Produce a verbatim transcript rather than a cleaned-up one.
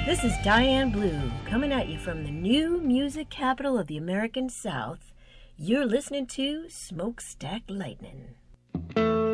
This is Diane Blue coming at you from the new music capital of the American South. You're listening to Smokestack Lightning.